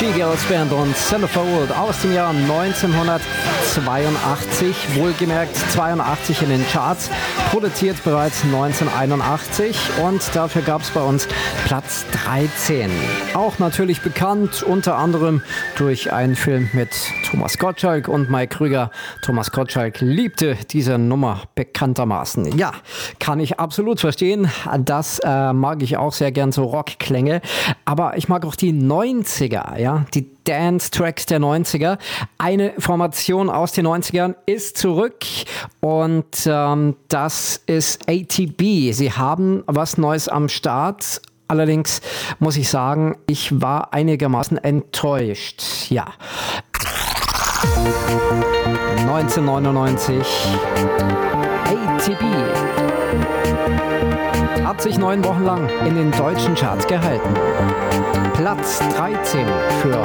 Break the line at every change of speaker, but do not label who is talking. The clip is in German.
G-Girls Band und Centerfold aus dem Jahr 1982, wohlgemerkt 82 in den Charts, produziert bereits 1981 und dafür gab es bei uns Platz 13. Auch natürlich bekannt, unter anderem durch einen Film mit Thomas Gottschalk und Mike Krüger. Thomas Gottschalk liebte diese Nummer bekanntermaßen. Ja, kann ich absolut verstehen. Das mag ich auch sehr gern, so Rockklänge. Aber ich mag auch die 90er, ja, die Dance-Tracks der 90er. Eine Formation aus den 90ern ist zurück und das ist ATB. Sie haben was Neues am Start. Allerdings muss ich sagen, ich war einigermaßen enttäuscht. Ja. 1999 ATB hat sich 9 Wochen lang in den deutschen Charts gehalten. Platz 13 für